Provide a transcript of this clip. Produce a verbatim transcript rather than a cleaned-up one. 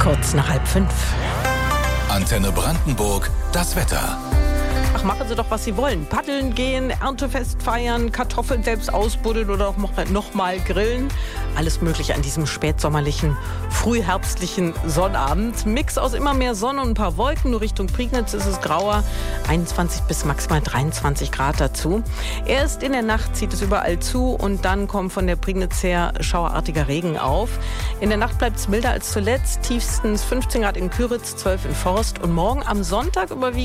Kurz nach halb fünf. Antenne Brandenburg, das Wetter. Ach, machen Sie doch, was Sie wollen. Paddeln gehen, Erntefest feiern, Kartoffeln selbst ausbuddeln oder auch noch mal grillen. Alles Mögliche an diesem spätsommerlichen, frühherbstlichen Sonnabend. Mix aus immer mehr Sonne und ein paar Wolken. Nur Richtung Prignitz ist es grauer. einundzwanzig bis maximal dreiundzwanzig Grad dazu. Erst in der Nacht zieht es überall zu und dann kommt von der Prignitz her schauerartiger Regen auf. In der Nacht bleibt es milder als zuletzt. Tiefstens fünfzehn Grad in Küritz, zwölf in Forst. Und morgen am Sonntag überwiegend